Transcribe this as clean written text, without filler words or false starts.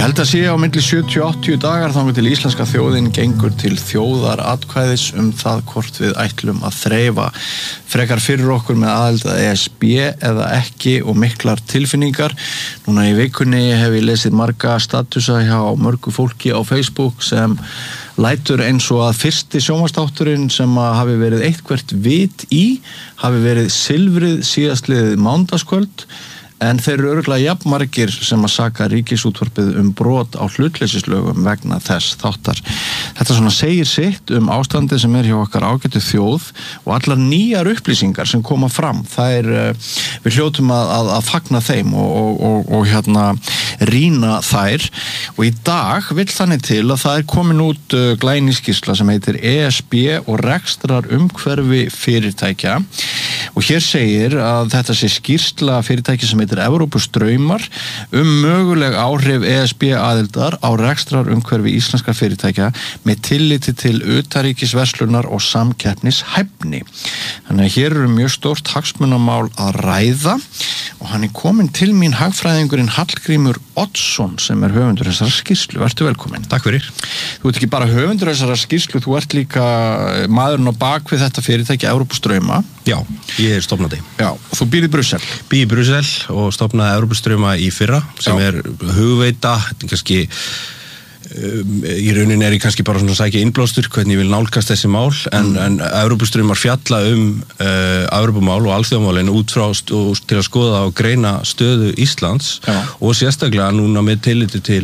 held að sé á milli 70-80 dagar þangað til íslenska þjóðin gengur til þjóðaratkvæðis það hvort við ætlum að þreifa frekar fyrir okkur með aðild að ESB eða ekki og miklar tilfinningar. Núna í vikunni hef ég lesið marga statusa hjá mörgu fólki á Facebook sem lætur eins og að fyrsti sjónvarpsþátturinn sem hafi verið eitthvert vit í hafi verið silfrið síðastliðið mánudagskvöld. En þeir eru örugglega jafnmargir sem að saka Ríkisútvarpið brot á hlutleysislögum vegna þess þáttar. Þetta svona segir sitt ástandið sem hjá okkar ágætu þjóð og allar nýjar upplýsingar sem koma fram. Við hljótum að fagna þeim og rýna þær. Og í dag vill þannig til að það komin út glæný skýrsla sem heitir ESB og rekstrar umhverfi fyrirtækja. Og hér segir að þetta sé skýrsla fyrirtæki sem heitir Evrópustraumar möguleg áhrif ESB aðildar á rekstrar umhverfi íslenska fyrirtækja með tilliti til utanríkisverslunar og samkeppnishæfni. Þannig að hér eru mjög stórt hagsmunamál að ræða og hann komin til mín hagfræðingurinn Hallgrímur Oddsson sem höfundur þessara skýrslu. Vertu velkominn. Takk fyrir. Þú ert ekki bara höfundur þessara skýrslu, þú ert líka maðurinn á bak við þetta fyrirtæki Evrópustrauma. Já, ég stofnandi. Já, og þú býr í Brussel. Býr í Brussel og stofnaði Evrópustrauma í fyrra sem hugveita, kannski í rauninni ég kannski bara svona sækja innblástur hvernig ég vil nálgast þessi mál en Evrópustraumar fjalla Evrópumál og alþjóðamálin út frá til að skoða og greina stöðu Íslands og sérstaklega núna með tilliti til